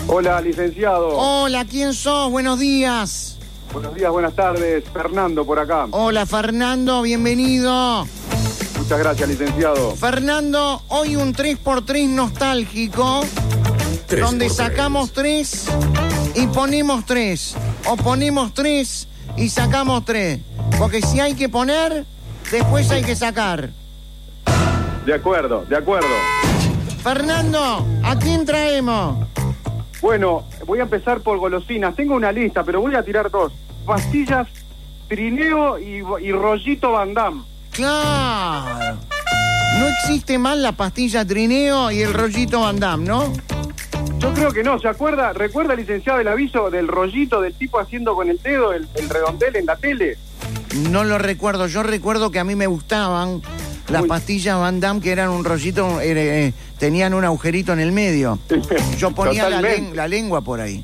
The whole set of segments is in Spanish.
Hola, licenciado. Hola, ¿quién sos? Buenos días. Buenos días, buenas tardes. Fernando por acá. Hola, Fernando, bienvenido. Muchas gracias, licenciado. Fernando, hoy un 3x3 nostálgico, donde sacamos 3 y ponemos 3. O ponemos 3 y sacamos 3. Porque si hay que poner, después hay que sacar. De acuerdo, de acuerdo. Fernando, ¿a quién traemos? Bueno, voy a empezar por golosinas. Tengo una lista, pero voy a tirar 2. Pastillas Trineo y Rollito Van Damme. Claro. No existe más la pastilla Trineo y el Rollito Van Damme, ¿no? Yo creo que no. ¿Se acuerda? ¿Recuerda, licenciado, el aviso del rollito del tipo haciendo con el dedo el redondel en la tele? No lo recuerdo. Yo recuerdo que a mí me gustaban las pastillas Van Damme, que eran un rollito, tenían un agujerito en el medio. Yo ponía la lengua por ahí.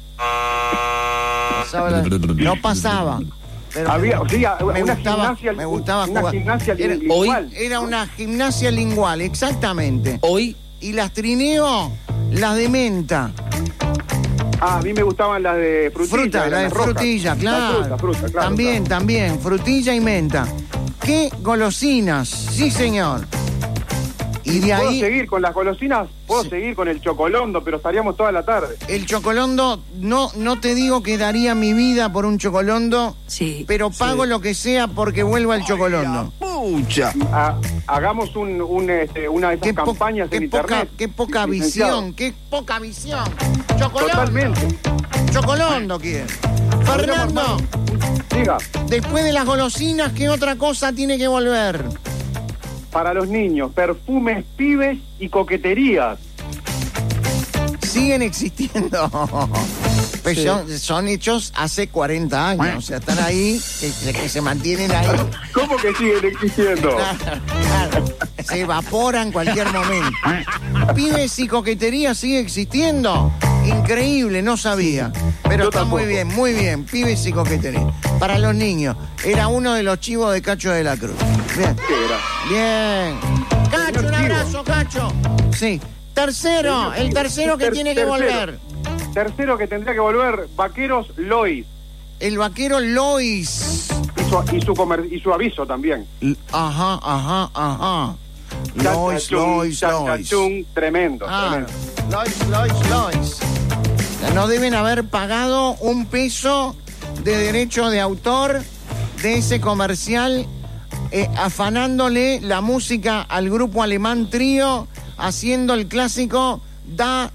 No pasaba. Pero había, o sea, me gustaba una jugar. Gimnasia lingual. Era una gimnasia lingual, exactamente. Hoy. Y las Trineo, las de menta. Ah, a mí me gustaban las de frutilla. La de frutilla, claro. Fruta, claro. También, frutilla y menta. ¡Qué golosinas! Sí, señor. Y de ¿Puedo ahí... seguir con las golosinas? Puedo Sí. seguir con el chocolondo, pero estaríamos toda la tarde. El chocolondo, no te digo que daría mi vida por un chocolondo, Sí. pero pago lo que sea porque vuelva el chocolondo. Pucha. Hagamos una de esas campañas en internet. Qué poca licenciado. visión, qué poca visión. Chocolondo. Totalmente. Chocolondo quiere. Fernando, Diga, después de las golosinas, ¿qué otra cosa tiene que volver? para los niños, perfumes, pibes y coqueterías. Siguen existiendo. Pues Sí. son hechos hace 40 años. O sea, están ahí, que se mantienen ahí. ¿Cómo que siguen existiendo? Claro, se evapora en cualquier momento. Pibes y coquetería sigue existiendo. Increíble, no sabía. Pero Yo está tampoco. muy bien. Pibes y coquetería. Para los niños. Era uno de los chivos de Cacho de la Cruz. Bien. ¿Qué era? Bien. Cacho, un abrazo, Cacho. Sí. Tercero, el tercero que tiene que volver. Tercero que tendría que volver, Vaqueros Lois. El vaquero Lois. Y su aviso también. Ajá. Lois. Chachachún, tremendo, Ah, tremendo. Lois. No deben haber pagado un peso de derecho de autor de ese comercial, afanándole la música al grupo alemán Trío, haciendo el clásico Da.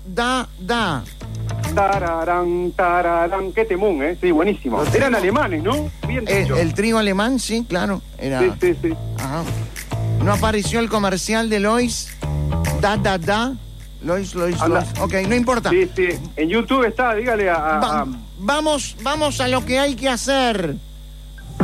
Tararán, qué temún, ¿eh? Sí, buenísimo. Eran alemanes, ¿no? Bien dicho. El trío alemán, sí, claro. Era. Sí. Ajá. ¿No apareció el comercial de Lois? Da. Lois. Anda. Ok, no importa. Sí. En YouTube está, dígale Vamos a lo que hay que hacer.